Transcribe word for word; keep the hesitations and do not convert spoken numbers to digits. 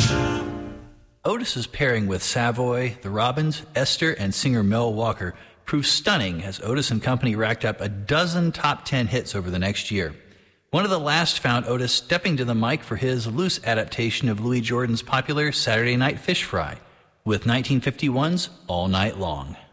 Otis's pairing with Savoy, the Robins, Esther, and singer Mel Walker proved stunning as Otis and company racked up a dozen top ten hits over the next year. One of the last found Otis stepping to the mic for his loose adaptation of Louis Jordan's popular Saturday Night Fish Fry with nineteen fifty-one's All Night Long.